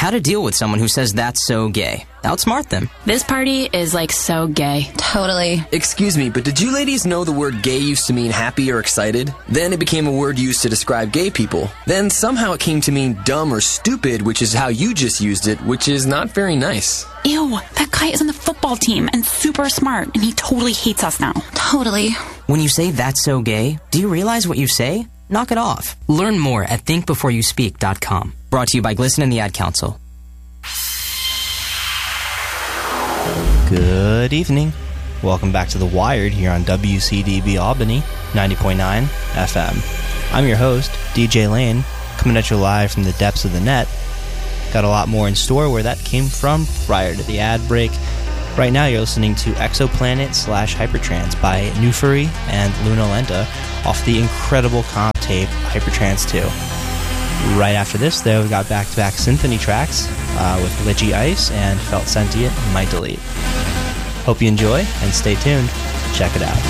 how to deal with someone who says that's so gay. Outsmart them. This party is like so gay. Totally. Excuse me, but did you ladies know the word gay used to mean happy or excited? Then it became a word used to describe gay people. Then somehow it came to mean dumb or stupid, which is how you just used it, which is not very nice. Ew, that guy is on the football team and super smart, and he totally hates us now. Totally. When you say that's so gay, do you realize what you say? Knock it off. Learn more at thinkbeforeyouspeak.com. Brought to you by Glisten and the Ad Council. Good evening. Welcome back to The Wired here on WCDB Albany, 90.9 FM. I'm your host, DJ Lane, coming at you live from the depths of the net. Got a lot more in store where that came from prior to the ad break. Right now you're listening to Exoplanet/Hypertrance by Newfury and Luna Lenta off the incredible comp tape Hypertrance 2. Right after this, though, we got back-to-back symphony tracks with Litchi Ice and Felt Sentient, Might Delete. Hope you enjoy, and stay tuned. Check it out.